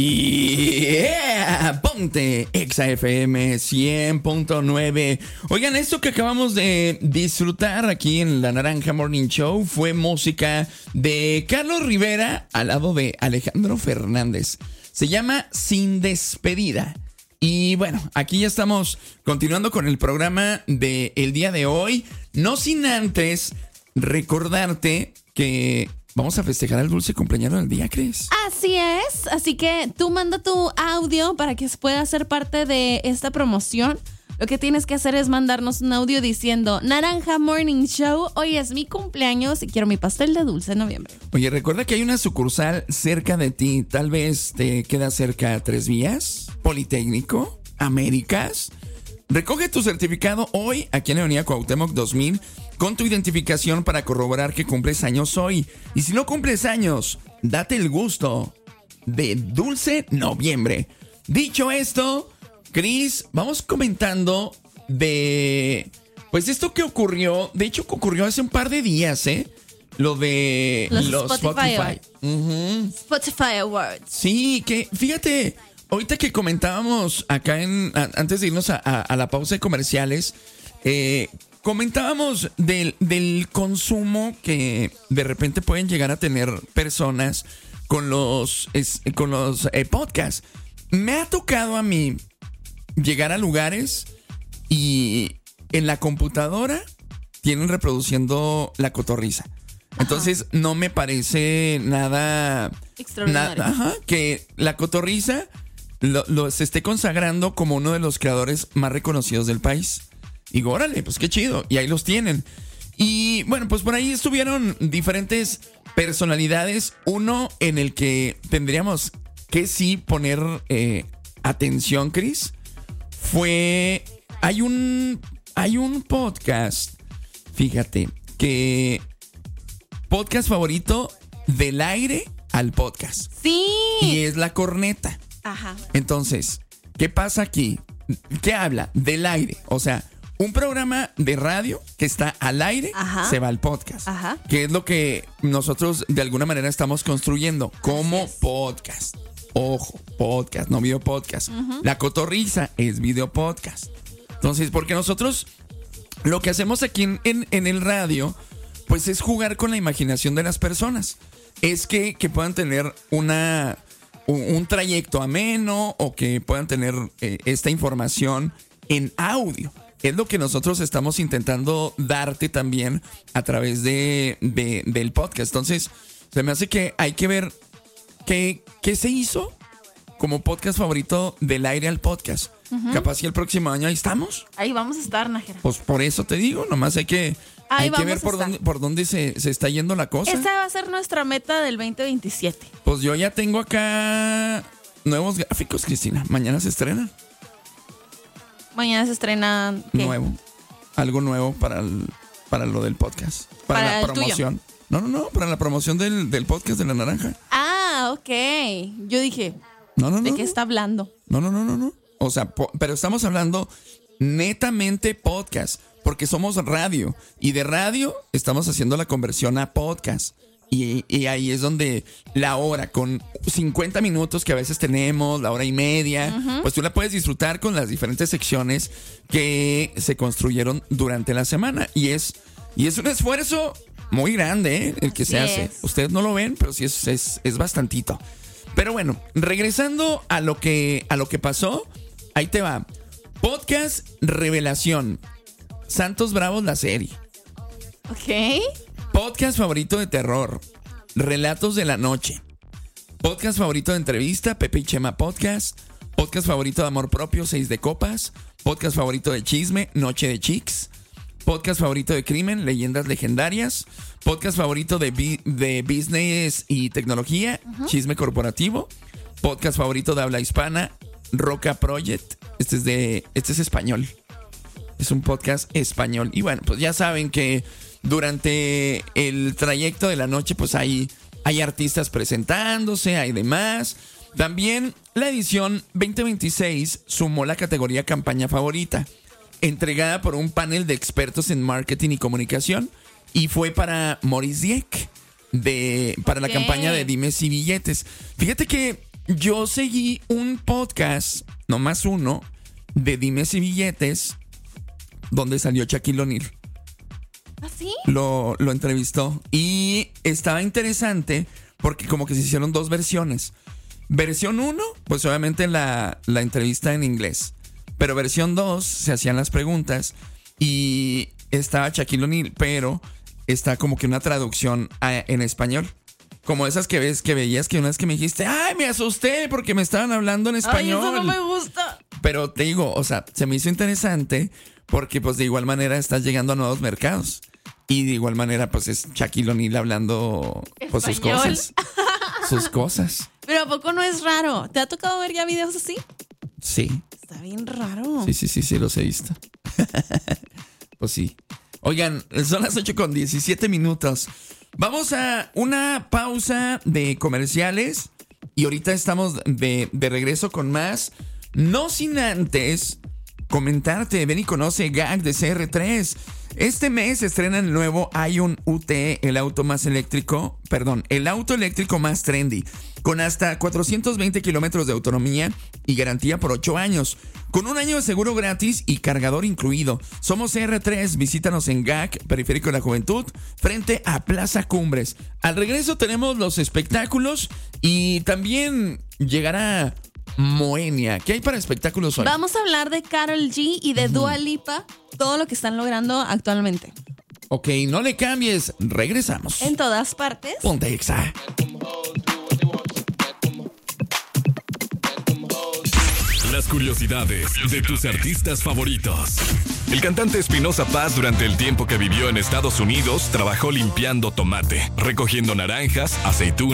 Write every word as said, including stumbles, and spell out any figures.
Yeah, ponte Exa F M cien punto nueve. Oigan, esto que acabamos de disfrutar aquí en La Naranja Morning Show fue música de Carlos Rivera al lado de Alejandro Fernández. Se llama Sin Despedida. Y bueno, aquí ya estamos continuando con el programa del día de hoy. No sin antes recordarte que vamos a festejar el dulce cumpleaños del día, Cris. Así es, así que tú manda tu audio para que pueda ser parte de esta promoción. Lo que tienes que hacer es mandarnos un audio diciendo: Naranja Morning Show, hoy es mi cumpleaños y quiero mi pastel de dulce en noviembre. Oye, recuerda que hay una sucursal cerca de ti. Tal vez te queda cerca Tres Vías, Politécnico, Américas. Recoge tu certificado hoy aquí en la Avenida Cuauhtémoc dos mil con tu identificación para corroborar que cumples años hoy. Y si no cumples años, date el gusto de Dulce Noviembre. Dicho esto, Cris, vamos comentando de pues esto que ocurrió. De hecho, que ocurrió hace un par de días, ¿eh? Lo de los, los Spotify, Spotify. Uh-huh. Spotify Awards. Sí, que fíjate, ahorita que comentábamos acá en a, antes de irnos a, a, a la pausa de comerciales, eh, comentábamos del, del consumo que de repente pueden llegar a tener personas con los, es, con los eh, podcasts. Me ha tocado a mí llegar a lugares y en la computadora tienen reproduciendo La Cotorrisa. Entonces, ajá, no me parece nada extraordinario. Na, ajá, que La Cotorrisa lo, lo, se esté consagrando como uno de los creadores más reconocidos del país. Digo, órale, pues qué chido. Y ahí los tienen. Y bueno, pues por ahí estuvieron diferentes personalidades. Uno en el que tendríamos que sí poner eh, atención, Cris, fue... Hay un, hay un podcast, fíjate, que... Podcast favorito del aire al podcast. Sí. Y es La Corneta. Ajá. Entonces, ¿qué pasa aquí? ¿Qué habla? Del aire. O sea, un programa de radio que está al aire, ajá, se va al podcast. Ajá. Que es lo que nosotros de alguna manera estamos construyendo como podcast. Ojo, podcast, no video podcast. Uh-huh. La Cotorrisa es video podcast. Entonces, porque nosotros lo que hacemos aquí en, en, en el radio, pues es jugar con la imaginación de las personas. Es que, que puedan tener una, un, un trayecto ameno o que puedan tener eh, esta información en audio. Es lo que nosotros estamos intentando darte también a través de, de, del podcast. Entonces, se me hace que hay que ver qué, qué se hizo como podcast favorito del aire al podcast. Uh-huh. Capaz y el próximo año ahí estamos. Ahí vamos a estar, Nájera. Pues por eso te digo, nomás hay que... Ahí Hay que ver por dónde, por dónde se, se está yendo la cosa. Esa va a ser nuestra meta del veinte veintisiete. Pues yo ya tengo acá nuevos gráficos, Cristina. Mañana se estrena. Mañana se estrena ¿qué? Nuevo. Algo nuevo para, el, para lo del podcast. Para, para la promoción. Tuyo. No, no, no. Para la promoción del, del podcast de La Naranja. Ah, ok. Yo dije, no, no, no, ¿de qué no. está hablando? No, no, no, no, no. O sea, po, pero estamos hablando netamente podcast. Porque somos radio y de radio estamos haciendo la conversión a podcast. Y, y ahí es donde la hora con cincuenta minutos que a veces tenemos, la hora y media, uh-huh, pues tú la puedes disfrutar con las diferentes secciones que se construyeron durante la semana. Y es, y es un esfuerzo muy grande, ¿eh? El que Así se hace. Es. Ustedes no lo ven, pero sí es, es, es bastantito. Pero bueno, regresando a lo que, a lo que pasó, ahí te va. Podcast Revelación. Santos Bravos, la serie. Ok. Podcast favorito de terror. Relatos de la noche. Podcast favorito de entrevista. Pepe y Chema Podcast. Podcast favorito de amor propio. Seis de copas. Podcast favorito de chisme. Noche de Chicks. Podcast favorito de crimen. Leyendas legendarias. Podcast favorito de, bi- de business y tecnología. Uh-huh. Chisme corporativo. Podcast favorito de habla hispana. Roca Project. Este es de, este es español. Es un podcast español. Y bueno, pues ya saben que durante el trayecto de la noche, pues hay, hay artistas presentándose, hay demás. También la edición veinte veintiséis sumó la categoría campaña favorita, entregada por un panel de expertos en marketing y comunicación, y fue para Maurice Dieck, de, para okay, la campaña de Dimes y Billetes. Fíjate que yo seguí un podcast, no más uno, de Dimes y Billetes, donde salió Shaquille O'Neal. ¿Ah, sí? Lo, lo entrevistó y estaba interesante porque como que se hicieron dos versiones. Versión uno, pues obviamente la, la entrevista en inglés. Pero versión dos, se hacían las preguntas y estaba Shaquille O'Neal, pero está como que una traducción a, en español. Como esas que ves, que veías que una vez que me dijiste, ¡ay, me asusté! Porque me estaban hablando en español. Ay, eso no me gusta. Pero te digo, o sea, se me hizo interesante porque pues de igual manera estás llegando a nuevos mercados. Y de igual manera pues es Shaquille O'Neal hablando pues sus cosas. Sus cosas. Pero ¿a poco no es raro? ¿Te ha tocado ver ya videos así? Sí. Está bien raro. Sí, sí, sí, sí, los he visto. Pues sí. Oigan, son las ocho con diecisiete minutos. Vamos a una pausa de comerciales y ahorita estamos de, de regreso con más. No sin antes comentarte, ven y conoce G A C de C R tres. Este mes estrena el nuevo Ion U T, el auto más eléctrico, perdón, el auto eléctrico más trendy, con hasta cuatrocientos veinte kilómetros de autonomía y garantía por ocho años, con un año de seguro gratis y cargador incluido. Somos C R tres, visítanos en G A C, Periférico de la Juventud, frente a Plaza Cumbres. Al regreso tenemos los espectáculos y también llegará Moenia. ¿Qué hay para espectáculos hoy? Vamos a hablar de Karol G y de uh-huh. Dua Lipa, todo lo que están logrando actualmente. Ok, no le cambies, regresamos. En todas partes. Ponte Exa. Las curiosidades de tus artistas favoritos. El cantante Espinoza Paz, durante el tiempo que vivió en Estados Unidos, trabajó limpiando tomate, recogiendo naranjas, aceitunas